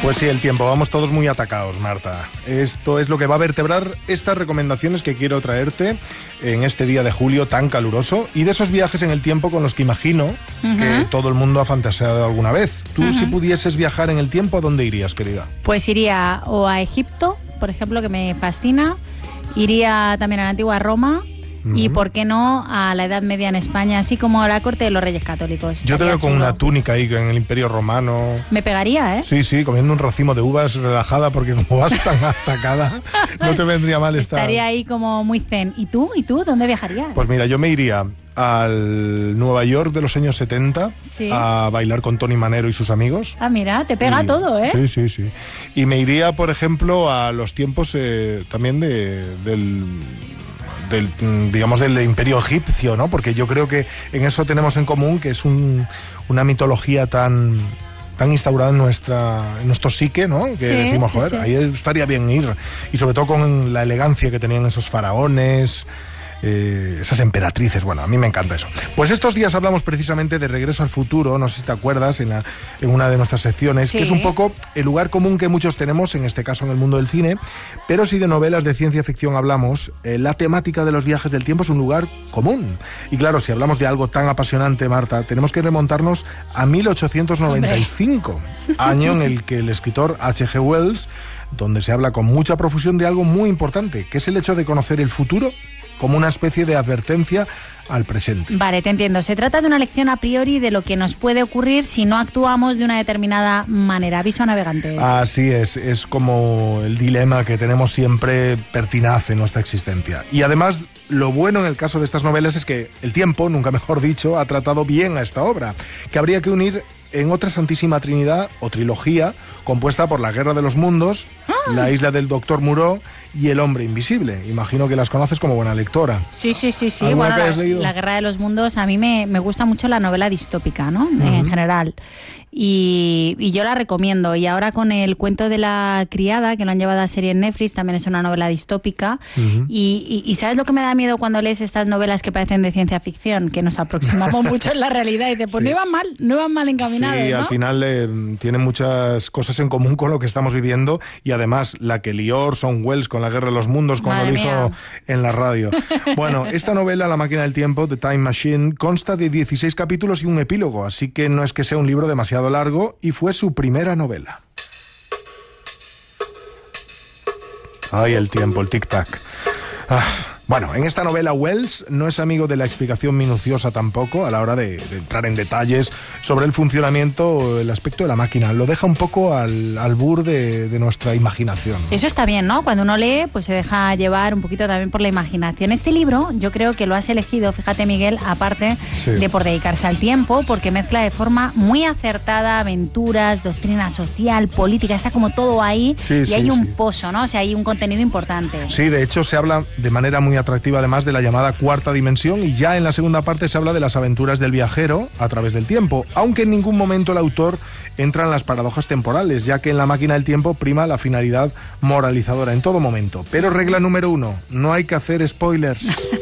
Pues sí, el tiempo. Vamos todos muy atacados, Marta. Esto es lo que va a vertebrar estas recomendaciones que quiero traerte en este día de julio tan caluroso y de esos viajes en el tiempo con los que imagino que todo el mundo ha fantaseado alguna vez. Tú, si pudieses viajar en el tiempo, ¿a dónde irías, querida? Pues iría o a Egipto, por ejemplo, que me fascina. Iría también a la antigua Roma. Y, ¿por qué no?, a la Edad Media en España, así como a la corte de los Reyes Católicos. Yo te veo con una túnica ahí en el Imperio Romano. Me pegaría, ¿eh? Sí, sí, comiendo un racimo de uvas relajada, porque como vas tan atacada, no te vendría mal estar. Estaría ahí como muy zen. ¿Y tú? ¿Dónde viajarías? Pues mira, yo me iría al Nueva York de los años 70 a bailar con Tony Manero y sus amigos. Ah, mira, te pega todo, ¿eh? Sí, sí, sí. Y me iría, por ejemplo, a los tiempos también del imperio egipcio, ¿no? Porque yo creo que en eso tenemos en común que es una mitología tan instaurada en nuestro psique, ¿no? Que decimos, joder, ahí estaría bien ir. Y sobre todo con la elegancia que tenían esos faraones, esas emperatrices. Bueno, a mí me encanta eso. Pues estos días hablamos precisamente de Regreso al Futuro, no sé si te acuerdas, en una de nuestras secciones, que es un poco el lugar común que muchos tenemos, en este caso en el mundo del cine, pero si de novelas de ciencia ficción hablamos, la temática de los viajes del tiempo es un lugar común. Y claro, si hablamos de algo tan apasionante, Marta, tenemos que remontarnos a 1895, año en el que el escritor H.G. Wells, donde se habla con mucha profusión de algo muy importante, que es el hecho de conocer el futuro como una especie de advertencia al presente. Vale, te entiendo. Se trata de una lección a priori de lo que nos puede ocurrir si no actuamos de una determinada manera. Aviso a navegantes. Así es como el dilema que tenemos siempre pertinaz en nuestra existencia. Y además, lo bueno en el caso de estas novelas es que el tiempo, nunca mejor dicho, ha tratado bien a esta obra, que habría que unir en otra Santísima Trinidad o trilogía compuesta por La Guerra de los Mundos, La Isla del Doctor Moreau y El Hombre Invisible. Imagino que las conoces como buena lectora. Sí. Bueno, la Guerra de los Mundos, a mí me gusta mucho la novela distópica, ¿no? En general. Y yo la recomiendo. Y ahora con el cuento de la criada, que lo han llevado a serie en Netflix, también es una novela distópica. Y ¿sabes lo que me da miedo cuando lees estas novelas que parecen de ciencia ficción? Que nos aproximamos mucho en la realidad y dices, pues no iban mal encaminados, sí, ¿no? Al final tienen muchas cosas en común con lo que estamos viviendo, y además la que lió Orson Welles con La Guerra de los Mundos cuando lo hizo en la radio. Bueno, esta novela, La Máquina del Tiempo, The Time Machine, consta de 16 capítulos y un epílogo, así que no es que sea un libro demasiado largo, y fue su primera novela. Ay, el tiempo, el tic-tac. Bueno, en esta novela Wells no es amigo de la explicación minuciosa tampoco a la hora de entrar en detalles sobre el funcionamiento o el aspecto de la máquina. Lo deja un poco al albur de nuestra imaginación, ¿no? Eso está bien, ¿no? Cuando uno lee, pues se deja llevar un poquito también por la imaginación. Este libro yo creo que lo has elegido, fíjate, Miguel, aparte de por dedicarse al tiempo, porque mezcla de forma muy acertada aventuras, doctrina social, política, está como todo ahí, y hay un pozo, ¿no? O sea, hay un contenido importante. Sí, de hecho se habla de manera muy atractiva además de la llamada cuarta dimensión, y ya en la segunda parte se habla de las aventuras del viajero a través del tiempo, aunque en ningún momento el autor entra en las paradojas temporales, ya que en La Máquina del Tiempo prima la finalidad moralizadora en todo momento. Pero regla número 1, no hay que hacer spoilers.